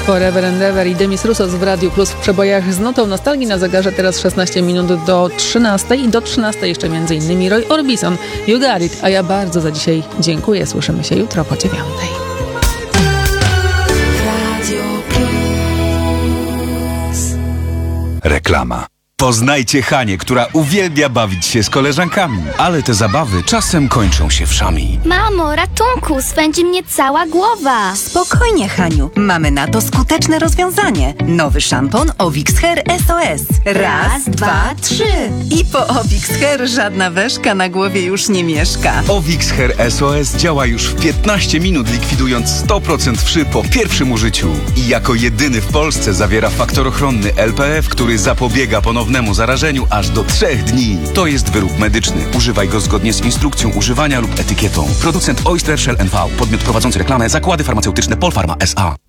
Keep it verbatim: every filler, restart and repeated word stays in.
Forever and Ever i Demis Roussos w Radiu Plus w przebojach z notą nostalgii na zegarze. Teraz szesnaście minut do trzynastej i do trzynastej jeszcze między innymi Roy Orbison, You Got It. A ja bardzo za dzisiaj dziękuję. Słyszymy się jutro po dziewiątej. Reklama. Poznajcie Hanię, która uwielbia bawić się z koleżankami, ale te zabawy czasem kończą się wszami. Mamo, ratunku, swędzi mnie cała głowa. Spokojnie, Haniu, mamy na to skuteczne rozwiązanie. Nowy szampon Ovix Hair S O S. Raz, dwa, trzy. I po Ovix Hair żadna weszka na głowie już nie mieszka. Ovix Hair S O S działa już w piętnaście minut, likwidując sto procent wszy po pierwszym użyciu. I jako jedyny w Polsce zawiera faktor ochronny L P F, który zapobiega ponownemu zarażeniu aż do trzech dni. To jest wyrób medyczny. Używaj go zgodnie z instrukcją używania lub etykietą. Producent Oyster Shell N V. Podmiot prowadzący reklamę Zakłady Farmaceutyczne Polpharma S A.